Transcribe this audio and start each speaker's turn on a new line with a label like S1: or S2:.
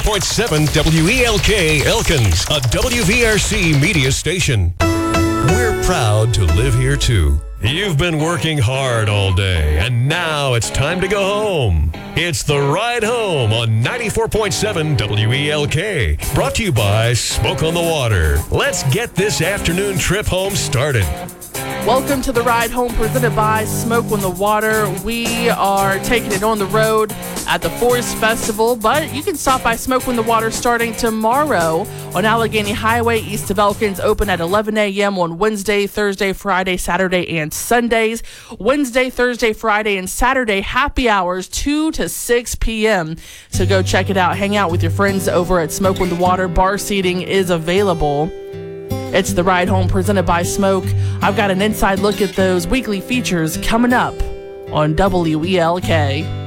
S1: 94.7 WELK Elkins, a WVRC media station. We're proud to live here too. You've been working hard all day, and now it's time to go home. It's The Ride Home on 94.7 WELK. Brought to you by Smoke on the Water. Let's get this afternoon trip home started.
S2: Welcome to The Ride Home, presented by Smoke on the Water. We are taking it on the road at the Forest Festival, but you can stop by Smoke on the Water starting tomorrow on Allegheny Highway, east of Elkins, open at 11 a.m. on Wednesday, Thursday, Friday, Saturday, and Sundays. Wednesday, Thursday, Friday, and Saturday, happy hours, 2 to 6 p.m. So go check it out. Hang out with your friends over at Smoke on the Water. Bar seating is available. It's The Ride Home, presented by Smoke. I've got an inside look at those weekly features coming up on WELK.